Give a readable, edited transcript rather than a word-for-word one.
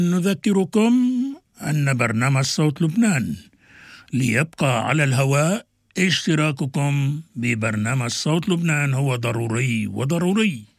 نذكركم أن برنامج صوت لبنان ليبقى على الهواء اشتراككم ببرنامج صوت لبنان هو ضروري وضروري.